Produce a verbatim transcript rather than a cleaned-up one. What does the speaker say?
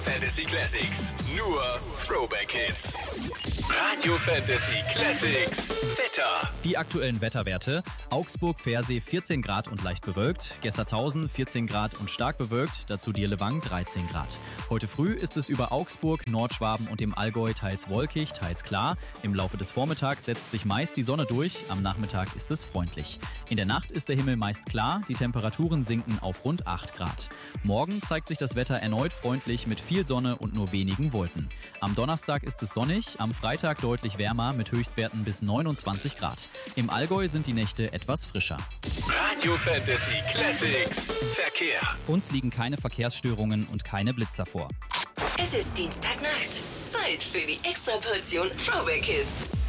Fantasy Classics. Nur Throwback Hits. Radio Fantasy Classics. Wetter. Die aktuellen Wetterwerte. Augsburg-Pfersee vierzehn Grad und leicht bewölkt. Gessertshausen vierzehn Grad und stark bewölkt. Dazu Dirlewang dreizehn Grad. Heute früh ist es über Augsburg, Nordschwaben und im Allgäu teils wolkig, teils klar. Im Laufe des Vormittags setzt sich meist die Sonne durch. Am Nachmittag ist es freundlich. In der Nacht ist der Himmel meist klar. Die Temperaturen sinken auf rund acht Grad. Morgen zeigt sich das Wetter erneut freundlich mit viel Sonne und nur wenigen Wolken. Am Donnerstag ist es sonnig, am Freitag deutlich wärmer mit Höchstwerten bis neunundzwanzig Grad. Im Allgäu sind die Nächte etwas frischer. Radio Fantasy Classics. Verkehr. Uns liegen keine Verkehrsstörungen und keine Blitzer vor. Es ist Dienstagnacht. Zeit für die Extraportion Throwback Hits.